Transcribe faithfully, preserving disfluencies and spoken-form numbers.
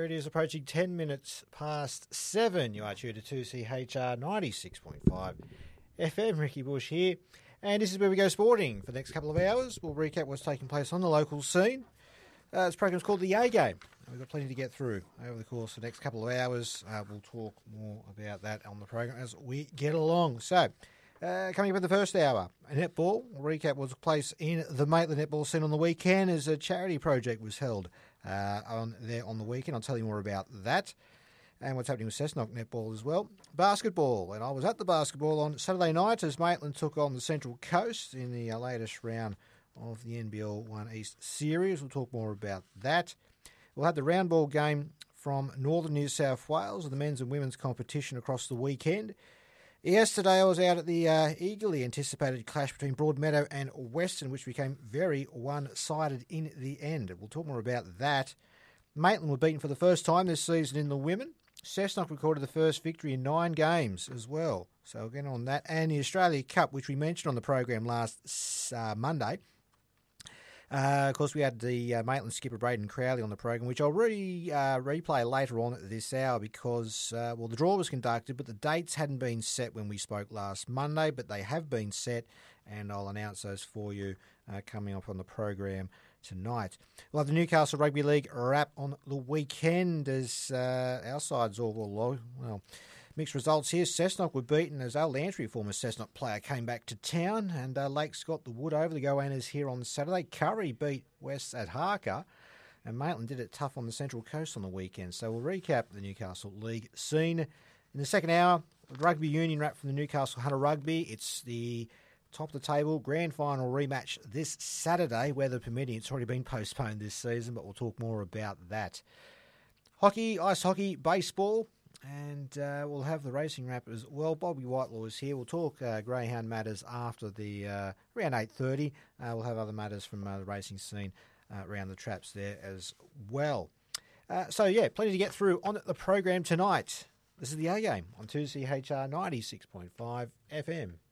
It is approaching ten minutes past seven. You are tuned to two C H R ninety-six point five F M. Ricky Bush here. And this is where we go sporting. For the next couple of hours, we'll recap what's taking place on the local scene. Uh, this program's called The A-Game. We've got plenty to get through over the course of the next couple of hours. Uh, we'll talk more about that on the program as we get along. So, uh, coming up in the first hour, netball. We'll recap what took place in the Maitland netball scene on the weekend as a charity project was held uh, on there on the weekend. I'll tell you more about that and what's happening with Cessnock netball as well. Basketball, and I was at the basketball on Saturday night as Maitland took on the Central Coast in the uh, latest round of the N B L one East Series. We'll talk more about that. We'll have the round ball game from Northern New South Wales, the men's and women's competition across the weekend. Yesterday I was out at the uh, eagerly anticipated clash between Broadmeadow and Western, which became very one-sided in the end. We'll talk more about that. Maitland were beaten for the first time this season in the women. Cessnock recorded the first victory in nine games as well. So again on that. And the Australia Cup, which we mentioned on the program last uh, Monday. Uh, of course, we had the uh, Maitland skipper Braden Crowley on the program, which I'll re, uh, replay later on at this hour because, uh, well, the draw was conducted, but the dates hadn't been set when we spoke last Monday, but they have been set, and I'll announce those for you uh, coming up on the program tonight. We'll have the Newcastle Rugby League wrap on the weekend as uh, our side's all, all well, mixed results here. Cessnock were beaten as Al Lantry, former Cessnock player, came back to town, and uh, Lakes got the wood over the Goannas here on Saturday. Curry beat West at Harker, and Maitland did it tough on the Central Coast on the weekend. So we'll recap the Newcastle League scene. In the second hour, the Rugby Union wrap from the Newcastle Hunter Rugby. It's the top of the table grand final rematch this Saturday, weather permitting. It's already been postponed this season, but we'll talk more about that. Hockey, ice hockey, baseball. And uh, we'll have the racing wrap as well. Bobby Whitelaw is here. We'll talk uh, greyhound matters after the uh, around eight thirty. Uh, we'll have other matters from uh, the racing scene uh, around the traps there as well. Uh, so, yeah, plenty to get through on the program tonight. This is the A-Game on two C H R ninety-six point five F M.